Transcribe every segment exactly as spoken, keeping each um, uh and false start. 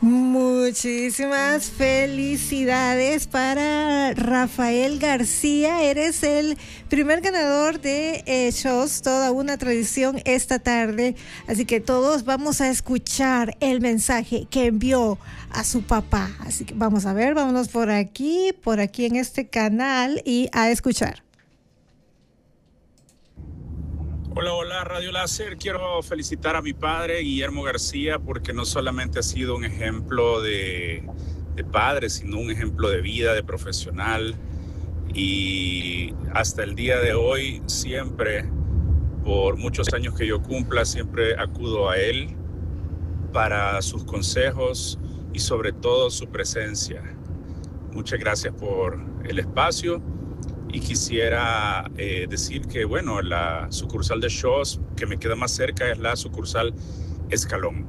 Muchísimas felicidades para Rafael García. Eres el primer ganador de eh, shows, toda una tradición esta tarde. Así que todos vamos a escuchar el mensaje que envió a su papá. Así que vamos a ver, vámonos por aquí, por aquí en este canal y a escuchar. Hola, hola, Radio Láser. Quiero felicitar a mi padre, Guillermo García, porque no solamente ha sido un ejemplo de, de padre, sino un ejemplo de vida, de profesional. Y hasta el día de hoy, siempre, por muchos años que yo cumpla, siempre acudo a él para sus consejos y sobre todo su presencia. Muchas gracias por el espacio. Y quisiera eh, decir que, bueno, la sucursal de shows que me queda más cerca es la sucursal Escalón.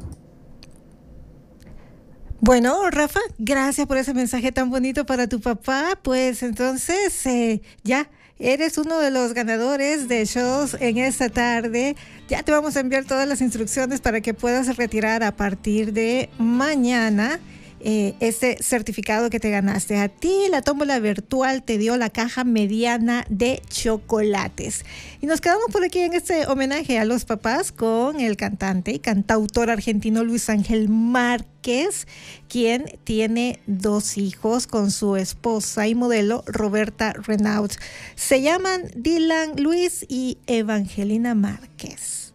Bueno, Rafa, gracias por ese mensaje tan bonito para tu papá. Pues entonces, eh, ya eres uno de los ganadores de shows en esta tarde. Ya te vamos a enviar todas las instrucciones para que puedas retirar a partir de mañana Eh, este certificado que te ganaste. A ti la tómbola virtual te dio la caja mediana de chocolates. Y nos quedamos por aquí en este homenaje a los papás con el cantante y cantautor argentino Luis Ángel Márquez, quien tiene dos hijos con su esposa y modelo Roberta Renaud. Se llaman Dylan Luis y Evangelina Márquez.